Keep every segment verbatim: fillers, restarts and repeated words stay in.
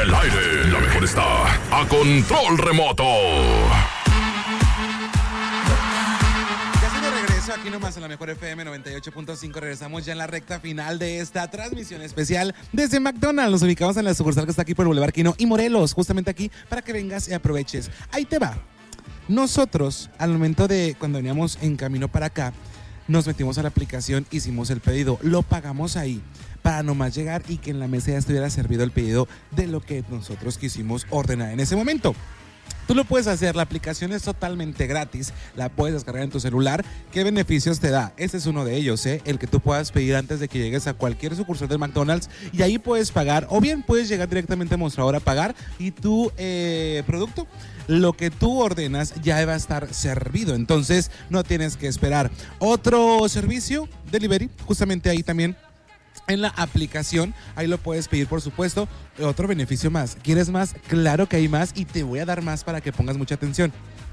el aire. La mejor está a control remoto. Aquí nomás en la mejor F M noventa y ocho punto cinco. Regresamos ya en la recta final de esta transmisión especial desde McDonald's. Nos ubicamos en la sucursal que está aquí por el Boulevard Quino y Morelos, justamente aquí, para que vengas y aproveches. Ahí te va. Nosotros, al momento de cuando veníamos en camino para acá, nos metimos a la aplicación, hicimos el pedido, lo pagamos ahí para nomás llegar y que en la mesa ya estuviera servido el pedido de lo que nosotros quisimos ordenar en ese momento. Tú lo puedes hacer, la aplicación es totalmente gratis, la puedes descargar en tu celular. ¿Qué beneficios te da? Este es uno de ellos, ¿eh? El que tú puedas pedir antes de que llegues a cualquier sucursal de McDonald's y ahí puedes pagar, o bien puedes llegar directamente al mostrador a pagar y tu eh, producto, lo que tú ordenas ya va a estar servido, entonces no tienes que esperar. Otro servicio, delivery, justamente ahí también en la aplicación, ahí lo puedes pedir, por supuesto. Otro beneficio más, ¿quieres más? Claro que hay más y te voy a dar más para que pongas mucha atención.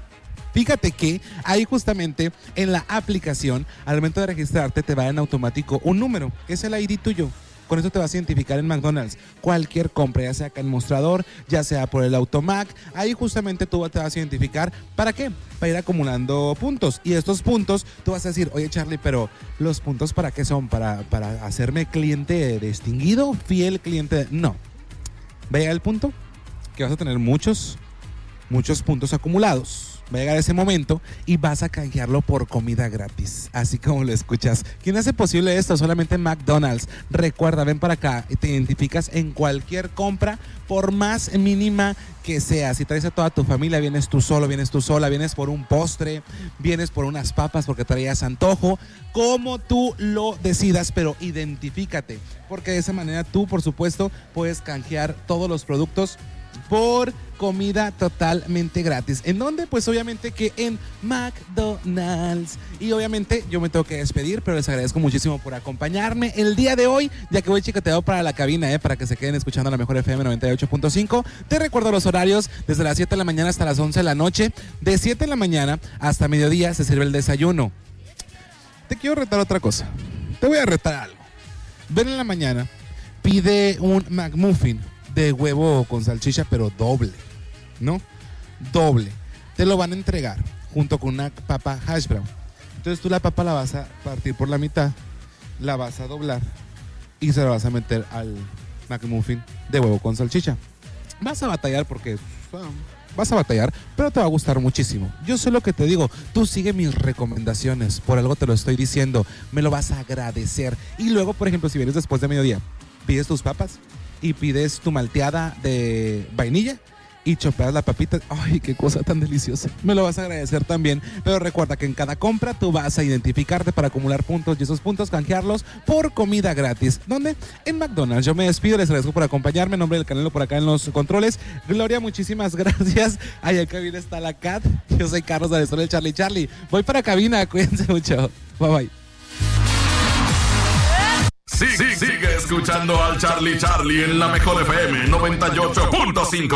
Fíjate que ahí justamente en la aplicación, al momento de registrarte te va en automático un número, es el I D tuyo. Con eso te vas a identificar en McDonald's. Cualquier compra, ya sea acá en mostrador, ya sea por el Automac, ahí justamente tú te vas a identificar. ¿Para qué? Para ir acumulando puntos. Y estos puntos, tú vas a decir, oye Charlie, pero ¿los puntos para qué son? ¿Para, para hacerme cliente distinguido? ¿Fiel cliente? No. Va a llegar el punto que vas a tener muchos, muchos puntos acumulados. Va a llegar ese momento y vas a canjearlo por comida gratis, así como lo escuchas. ¿Quién hace posible esto? Solamente McDonald's. Recuerda, ven para acá y te identificas en cualquier compra, por más mínima que sea. Si traes a toda tu familia, vienes tú solo, vienes tú sola, vienes por un postre, vienes por unas papas porque traías antojo, como tú lo decidas, pero identifícate, porque de esa manera tú, por supuesto, puedes canjear todos los productos por comida totalmente gratis. ¿En dónde? Pues obviamente que en McDonald's. Y obviamente yo me tengo que despedir, pero les agradezco muchísimo por acompañarme el día de hoy, ya que voy chicoteado para la cabina, eh, para que se queden escuchando la mejor F M noventa y ocho punto cinco. Te recuerdo los horarios, desde las siete de la mañana hasta las once de la noche. De siete de la mañana hasta mediodía se sirve el desayuno. Te quiero retar otra cosa. Te voy a retar algo. Ven en la mañana, pide un McMuffin de huevo con salchicha, pero doble, ¿no? Doble. Te lo van a entregar junto con una papa hash brown. Entonces tú la papa la vas a partir por la mitad, la vas a doblar y se la vas a meter al McMuffin de huevo con salchicha. Vas a batallar porque bueno, vas a batallar, pero te va a gustar muchísimo. Yo sé lo que te digo, tú sigue mis recomendaciones, por algo te lo estoy diciendo, me lo vas a agradecer. Y luego, por ejemplo, si vienes después de mediodía, pides tus papas y pides tu malteada de vainilla y chopeas la papita. ¡Ay, qué cosa tan deliciosa! Me lo vas a agradecer también. Pero recuerda que en cada compra tú vas a identificarte para acumular puntos y esos puntos canjearlos por comida gratis. ¿Dónde? En McDonald's. Yo me despido, les agradezco por acompañarme. En nombre del Canelo por acá en los controles. Gloria, muchísimas gracias. Allá en cabina está la Cat. Yo soy Carlos D'Alessandro, el Charlie Charlie. Voy para cabina, cuídense mucho. Bye bye. Sí, sí, sigue escuchando al Charlie Charlie en la mejor F M noventa y ocho punto cinco.